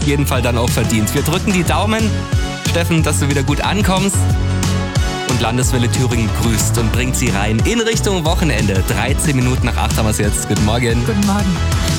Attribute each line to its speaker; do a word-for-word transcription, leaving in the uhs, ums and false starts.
Speaker 1: jeden Fall dann auch verdient. Wir drücken die Daumen, Steffen, dass du wieder gut ankommst. Und Landeswelle Thüringen grüßt und bringt sie rein in Richtung Wochenende. dreizehn Minuten nach acht haben wir es jetzt. Guten Morgen.
Speaker 2: Guten Morgen.